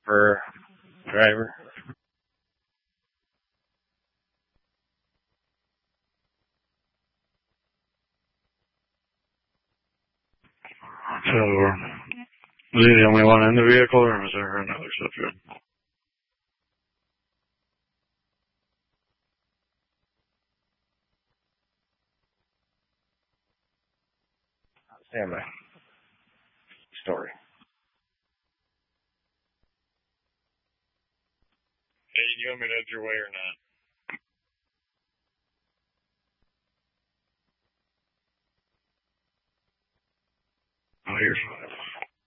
for driver. So, was he the only one in the vehicle, or was there another subject? Stand by. Story. Hey, do you want me to head your way or not?